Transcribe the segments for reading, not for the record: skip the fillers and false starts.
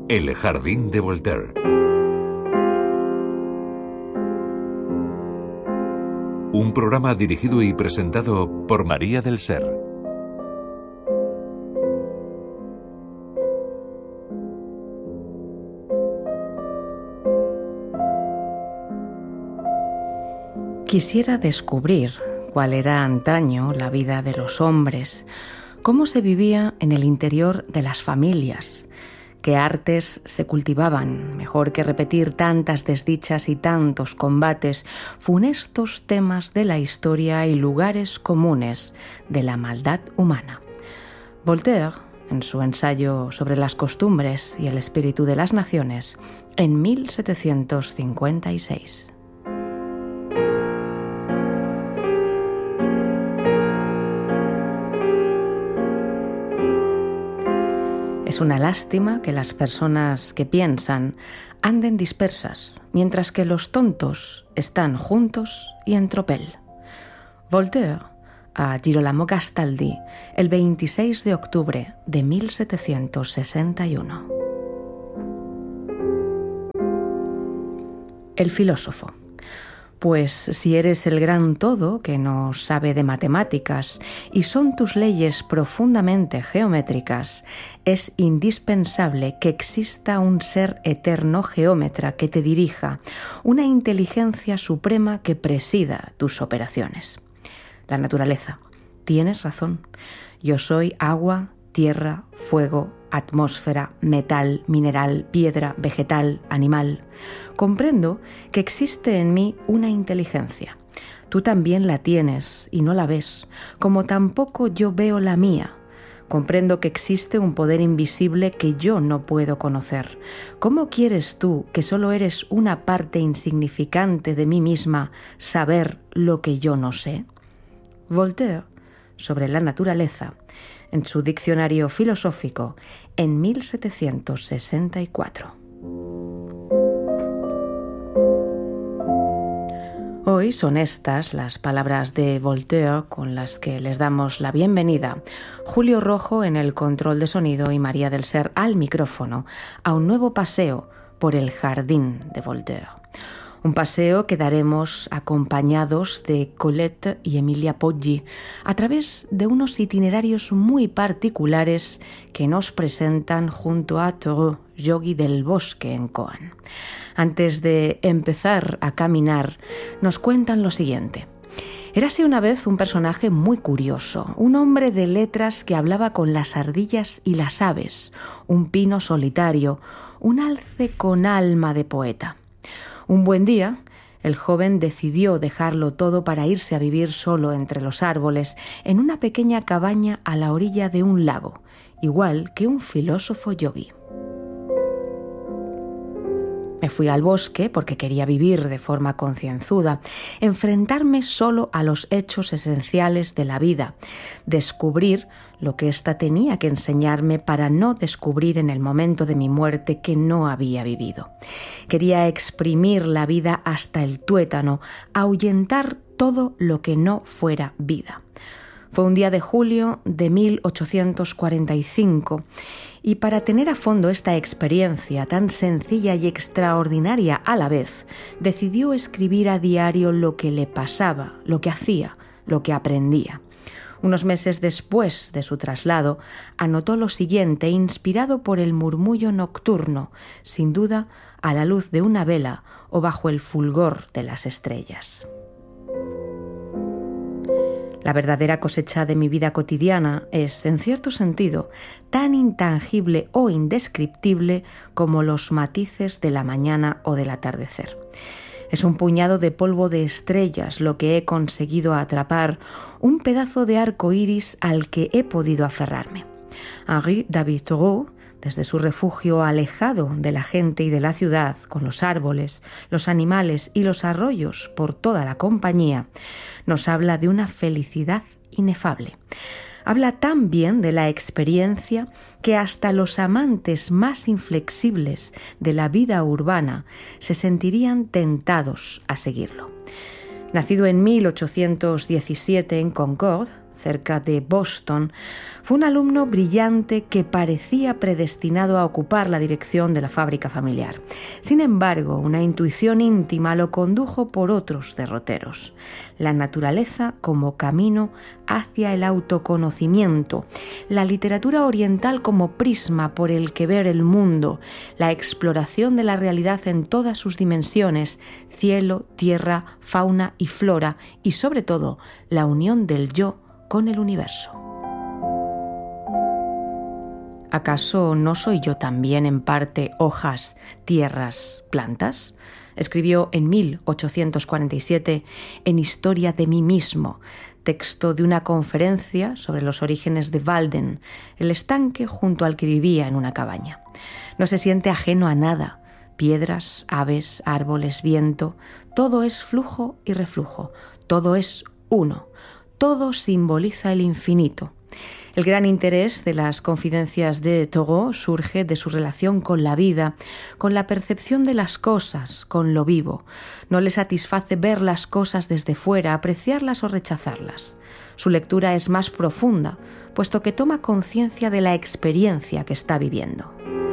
El jardín de Voltaire. Un programa dirigido y presentado por María del Ser. Quisiera descubrir cuál era antaño la vida de los hombres, cómo se vivía en el interior de las familias, qué artes se cultivaban, mejor que repetir tantas desdichas y tantos combates, funestos temas de la historia y lugares comunes de la maldad humana. Voltaire, en su ensayo sobre las costumbres y el espíritu de las naciones, en 1756. Es una lástima que las personas que piensan anden dispersas, mientras que los tontos están juntos y en tropel. Voltaire, a Girolamo Castaldi, el 26 de octubre de 1761. El filósofo. Pues si eres el gran todo que no sabe de matemáticas y son tus leyes profundamente geométricas, es indispensable que exista un ser eterno geómetra que te dirija, una inteligencia suprema que presida tus operaciones. La naturaleza. Tienes razón. Yo soy agua, tierra, fuego, atmósfera, metal, mineral, piedra, vegetal, animal. Comprendo que existe en mí una inteligencia. Tú también la tienes y no la ves, como tampoco yo veo la mía. Comprendo que existe un poder invisible que yo no puedo conocer. ¿Cómo quieres tú, que solo eres una parte insignificante de mí misma, saber lo que yo no sé? Voltaire, sobre la naturaleza, en su diccionario filosófico, en 1764. Hoy son estas las palabras de Voltaire con las que les damos la bienvenida, Julio Rojo en el control de sonido y María del Ser al micrófono, a un nuevo paseo por el jardín de Voltaire. Un paseo que daremos acompañados de Colette y Emilia Poggi a través de unos itinerarios muy particulares que nos presentan junto a Thoreau, yogui del bosque en Coan. Antes de empezar a caminar, nos cuentan lo siguiente. Érase una vez un personaje muy curioso, un hombre de letras que hablaba con las ardillas y las aves, un pino solitario, un alce con alma de poeta. Un buen día, el joven decidió dejarlo todo para irse a vivir solo entre los árboles en una pequeña cabaña a la orilla de un lago, igual que un filósofo yogui. Me fui al bosque porque quería vivir de forma concienzuda, enfrentarme solo a los hechos esenciales de la vida, descubrir lo que ésta tenía que enseñarme para no descubrir en el momento de mi muerte que no había vivido. Quería exprimir la vida hasta el tuétano, ahuyentar todo lo que no fuera vida. Fue un día de julio de 1845 y para tener a fondo esta experiencia tan sencilla y extraordinaria a la vez, decidió escribir a diario lo que le pasaba, lo que hacía, lo que aprendía. Unos meses después de su traslado, anotó lo siguiente, inspirado por el murmullo nocturno, sin duda a la luz de una vela o bajo el fulgor de las estrellas. La verdadera cosecha de mi vida cotidiana es, en cierto sentido, tan intangible o indescriptible como los matices de la mañana o del atardecer. Es un puñado de polvo de estrellas lo que he conseguido atrapar, un pedazo de arco iris al que he podido aferrarme. Henri David Thoreau, desde su refugio alejado de la gente y de la ciudad, con los árboles, los animales y los arroyos por toda la compañía, nos habla de una felicidad inefable. Habla tan bien de la experiencia que hasta los amantes más inflexibles de la vida urbana se sentirían tentados a seguirlo. Nacido en 1817 en Concorde, cerca de Boston, fue un alumno brillante que parecía predestinado a ocupar la dirección de la fábrica familiar. Sin embargo, una intuición íntima lo condujo por otros derroteros. La naturaleza como camino hacia el autoconocimiento, la literatura oriental como prisma por el que ver el mundo, la exploración de la realidad en todas sus dimensiones, cielo, tierra, fauna y flora, y sobre todo, la unión del yo con el universo. ¿Acaso no soy yo también en parte hojas, tierras, plantas? Escribió en 1847 en Historia de mí mismo, texto de una conferencia sobre los orígenes de Walden, el estanque junto al que vivía en una cabaña. No se siente ajeno a nada. Piedras, aves, árboles, viento, todo es flujo y reflujo, todo es uno, todo simboliza el infinito. El gran interés de las confidencias de Thoreau surge de su relación con la vida, con la percepción de las cosas, con lo vivo. No le satisface ver las cosas desde fuera, apreciarlas o rechazarlas. Su lectura es más profunda, puesto que toma conciencia de la experiencia que está viviendo.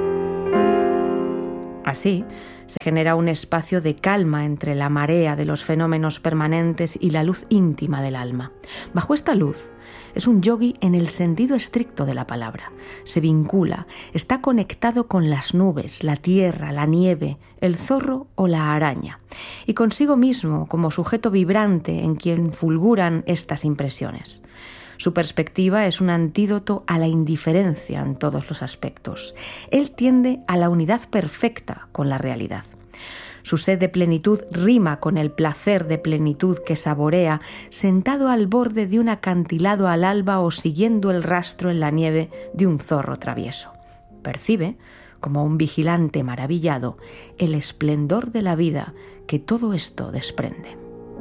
Así, se genera un espacio de calma entre la marea de los fenómenos permanentes y la luz íntima del alma. Bajo esta luz, es un yogi en el sentido estricto de la palabra. Se vincula, está conectado con las nubes, la tierra, la nieve, el zorro o la araña, y consigo mismo como sujeto vibrante en quien fulguran estas impresiones. Su perspectiva es un antídoto a la indiferencia en todos los aspectos. Él tiende a la unidad perfecta con la realidad. Su sed de plenitud rima con el placer de plenitud que saborea sentado al borde de un acantilado al alba o siguiendo el rastro en la nieve de un zorro travieso. Percibe, como un vigilante maravillado, el esplendor de la vida que todo esto desprende.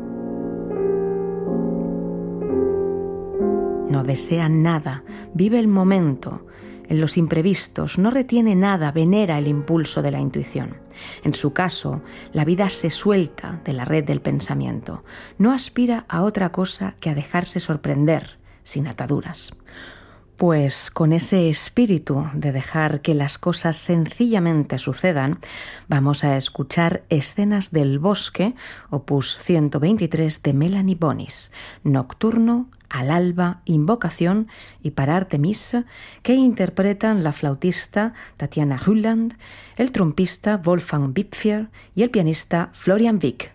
No desea nada, vive el momento. En los imprevistos no retiene nada, venera el impulso de la intuición. En su caso, la vida se suelta de la red del pensamiento. No aspira a otra cosa que a dejarse sorprender, sin ataduras. Pues con ese espíritu de dejar que las cosas sencillamente sucedan, vamos a escuchar Escenas del Bosque, opus 123 de Melanie Bonis, Nocturno, Al alba, Invocación y Para Artemisa, que interpretan la flautista Tatiana Hülland, el trompista Wolfgang Wipfler y el pianista Florian Wieck.